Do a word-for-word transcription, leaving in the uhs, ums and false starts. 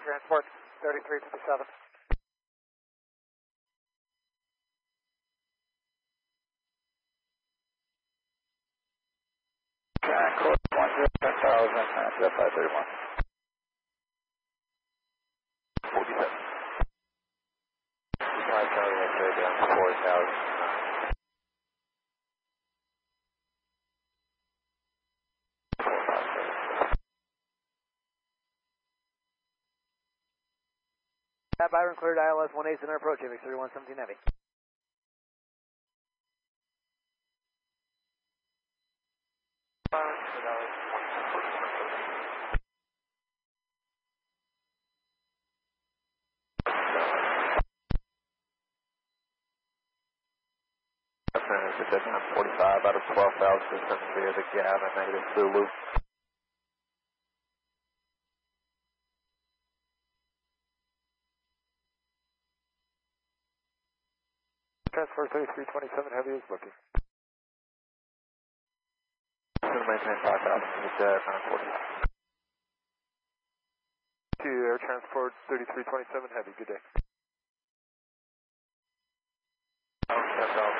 Transport thirty-three fifty-seven. Code one zero ten thousand, Jet five thirty-one. forty-seven. five Charlie X-ray down to four thousand. Byron cleared I L S one eight center approach, A V X thirty-one seventeen Heavy. forty-five out of twelve thousand, system clear the gap and negative Zulu. Transfer thirty-three twenty-seven Heavy is booking. Going to maintain five thousand to the jet, nine forty. To Air Transport thirty-three twenty-seven Heavy, good day. ten thousand.